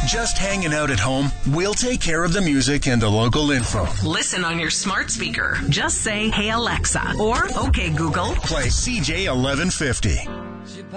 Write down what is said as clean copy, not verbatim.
just hanging out at home? We'll take care of the music and the local info. Listen on your smart speaker. Just say, "Hey Alexa," or "Okay Google." Play CJ 1150.